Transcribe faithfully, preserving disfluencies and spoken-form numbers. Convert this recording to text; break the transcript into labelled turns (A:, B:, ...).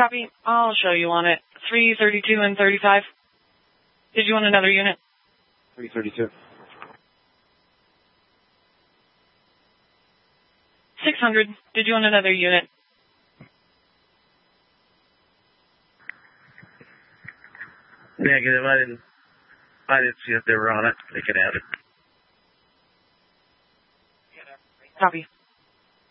A: Copy. I'll show you on it. three thirty-two and thirty-five. Did you want another unit?
B: three thirty-two.
A: six hundred. Did you want another unit?
C: Negative. I didn't, I didn't see if they were on it. They could have it.
A: Copy.